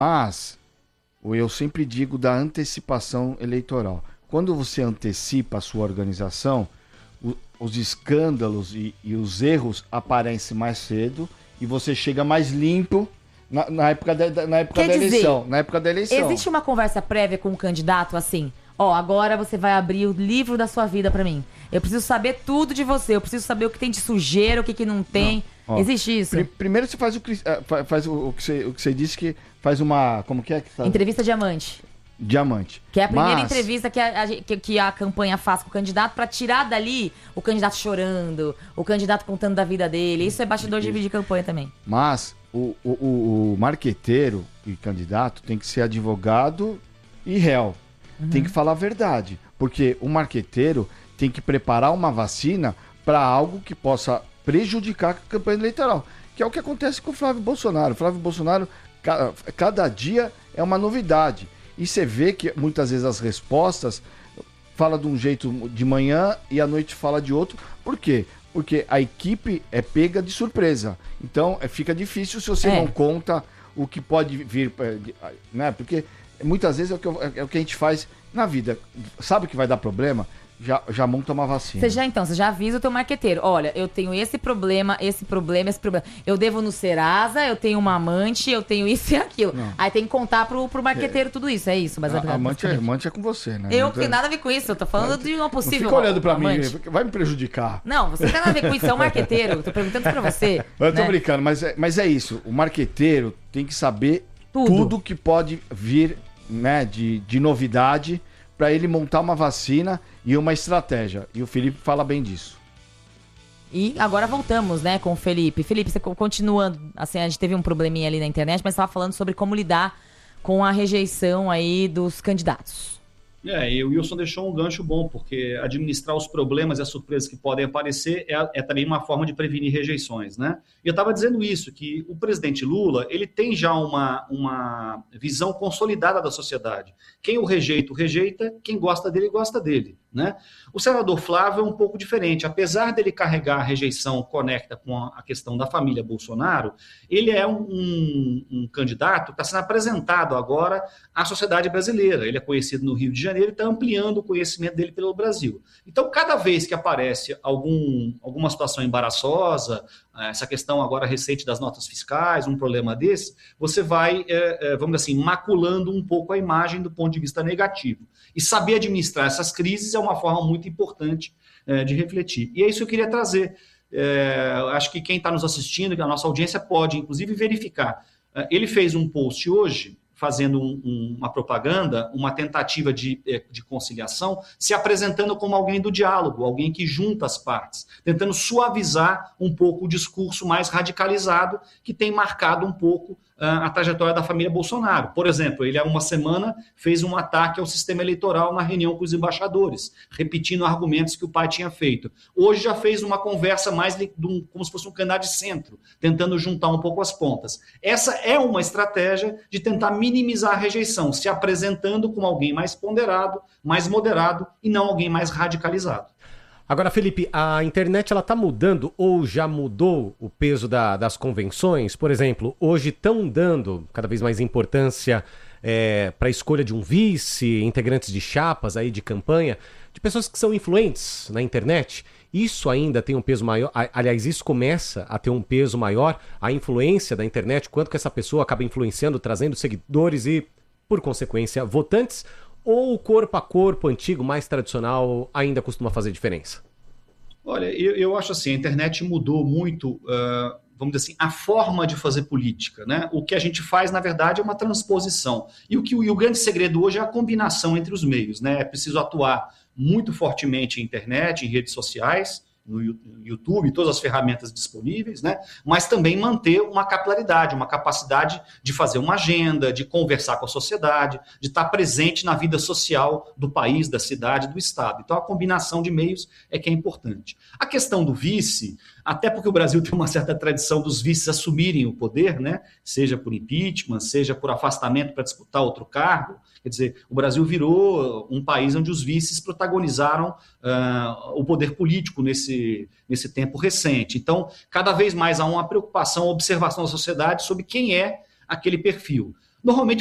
Mas eu sempre digo da antecipação eleitoral. Quando você antecipa a sua organização, os escândalos e os erros aparecem mais cedo e você chega mais limpo na época Quer da dizer, eleição. Na época da eleição. existe uma conversa prévia com o candidato assim? Ó, agora você vai abrir o livro da sua vida pra mim. Eu preciso saber tudo de você. Eu preciso saber o que tem de sujeira, o que não tem. Não. Ó, existe isso? Primeiro você faz o que você disse que faz uma... Como que é? Entrevista diamante. Diamante. Que é a primeira entrevista que a campanha faz com o candidato pra tirar dali o candidato chorando, o candidato contando da vida dele. Isso é bastidor de campanha também. Mas o marqueteiro e candidato tem que ser advogado e réu. Tem que falar a verdade. Porque o marqueteiro tem que preparar uma vacina para algo que possa prejudicar a campanha eleitoral. Que é o que acontece com o Flávio Bolsonaro. O Flávio Bolsonaro, cada dia é uma novidade. E você vê que muitas vezes as respostas fala de um jeito de manhã e à noite fala de outro. Por quê? Porque a equipe é pega de surpresa. Então fica difícil se você não conta o que pode vir, né? Porque muitas vezes é o que a gente faz na vida. Sabe que vai dar problema? Já monta uma vacina. Você já avisa o teu marqueteiro. Olha, eu tenho esse problema. Eu devo no Serasa, eu tenho uma amante, eu tenho isso e aquilo. Não. Aí tem que contar pro marqueteiro tudo isso. É isso, mas a amante é com você, né? Eu não tenho nada a ver com isso. Eu tô falando de uma possível. Não fica olhando pra amante. mim, vai me prejudicar. Não, você não tem nada a ver com isso, é um marqueteiro. Eu tô perguntando isso pra você. Eu tô brincando, mas é isso. O marqueteiro tem que saber tudo que pode vir, né, de novidade para ele montar uma vacina e uma estratégia. E o Felipe fala bem disso. E agora voltamos, né, com o Felipe. Felipe, você continuando, assim, a gente teve um probleminha ali na internet, mas estava falando sobre como lidar com a rejeição aí dos candidatos. E o Wilson deixou um gancho bom, porque administrar os problemas e as surpresas que podem aparecer é também uma forma de prevenir rejeições, né? E eu estava dizendo isso, que o presidente Lula, ele tem já uma visão consolidada da sociedade. Quem o rejeita, quem gosta dele, né? O senador Flávio é um pouco diferente. Apesar dele carregar a rejeição conecta com a questão da família Bolsonaro, ele é um candidato que está sendo apresentado agora à sociedade brasileira. Ele é conhecido no Rio de Janeiro e está ampliando o conhecimento dele pelo Brasil. Então, cada vez que aparece alguma situação embaraçosa, essa questão agora recente das notas fiscais, um problema desse, você vai, vamos dizer assim, maculando um pouco a imagem do ponto de vista negativo. E saber administrar essas crises é uma forma muito importante de refletir. E é isso que eu queria trazer. Acho que quem está nos assistindo, que a nossa audiência pode, inclusive, verificar. Ele fez um post hoje, fazendo uma propaganda, uma tentativa de conciliação, se apresentando como alguém do diálogo, alguém que junta as partes, tentando suavizar um pouco o discurso mais radicalizado que tem marcado um pouco a trajetória da família Bolsonaro. Por exemplo, ele há uma semana fez um ataque ao sistema eleitoral na reunião com os embaixadores, repetindo argumentos que o pai tinha feito. Hoje já fez uma conversa mais como se fosse um candidato de centro, tentando juntar um pouco as pontas. Essa é uma estratégia de tentar minimizar a rejeição, se apresentando como alguém mais ponderado, mais moderado e não alguém mais radicalizado. Agora, Felipe, a internet ela está mudando ou já mudou o peso das convenções? Por exemplo, hoje estão dando cada vez mais importância para a escolha de um vice, integrantes de chapas aí de campanha, de pessoas que são influentes na internet. Isso ainda tem um peso maior, aliás, isso começa a ter um peso maior, a influência da internet, quanto que essa pessoa acaba influenciando, trazendo seguidores e, por consequência, votantes, ou o corpo a corpo antigo, mais tradicional, ainda costuma fazer diferença? Olha, eu acho assim, a internet mudou muito, vamos dizer assim, a forma de fazer política, né? O que a gente faz, na verdade, é uma transposição. E o grande segredo hoje é a combinação entre os meios, né? É preciso atuar muito fortemente em internet, em redes sociais, no YouTube, todas as ferramentas disponíveis, né? Mas também manter uma capilaridade, uma capacidade de fazer uma agenda, de conversar com a sociedade, de estar presente na vida social do país, da cidade, do estado. Então a combinação de meios é que é importante. A questão do vice, até porque o Brasil tem uma certa tradição dos vices assumirem o poder, né? Seja por impeachment, seja por afastamento para disputar outro cargo. Quer dizer, o Brasil virou um país onde os vices protagonizaram o poder político nesse tempo recente. Então, cada vez mais há uma preocupação, uma observação da sociedade sobre quem é aquele perfil. Normalmente